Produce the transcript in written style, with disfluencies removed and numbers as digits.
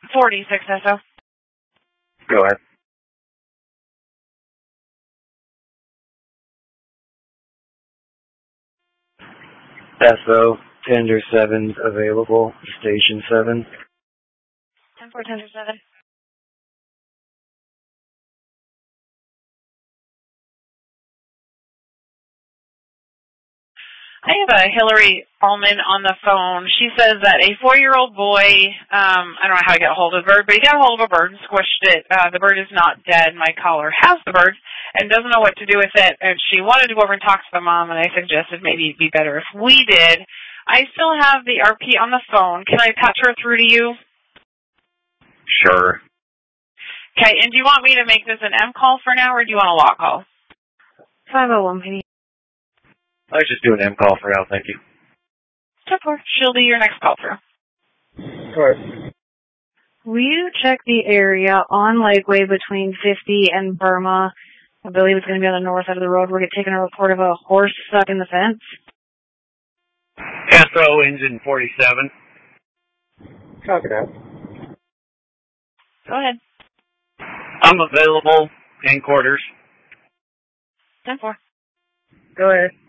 46 SO. Go ahead. SO, Tender 7's available, Station 7. 10-4, Tender 7. I have a Hillary Allman on the phone. She says that a 4-year-old boy, I don't know how he got a hold of the bird, but he got a hold of a bird and squished it. The bird is not dead. My caller has the bird and doesn't know what to do with it. And she wanted to go over and talk to the mom, and I suggested maybe it'd be better if we did. I still have the RP on the phone. Can I patch her through to you? Sure. Okay, and do you want me to make this an M call for now, or do you want a law call? 501, penny. Let's just do an M call for now, thank you. 10-4. She'll be your next call through. All right. Will you check the area on Lakeway between 50 and Burma? I believe it's going to be on the north side of the road. We're taking a report of a horse stuck in the fence. SO engine 47. Copy that. Go ahead. I'm available in quarters. 10-4. Go ahead.